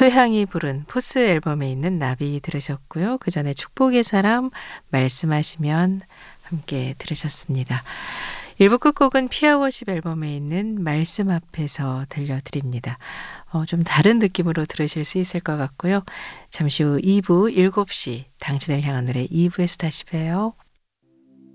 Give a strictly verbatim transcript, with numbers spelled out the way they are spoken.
소향이 부른 포스 앨범에 있는 나비 들으셨고요. 그 전에 축복의 사람 말씀하시면 함께 들으셨습니다. 일 부 끝곡은 피아워십 앨범에 있는 말씀 앞에서 들려드립니다. 어, 좀 다른 느낌으로 들으실 수 있을 것 같고요. 잠시 후 이 부 일곱 시 당신을 향한 노래 이 부에서 다시 봬요.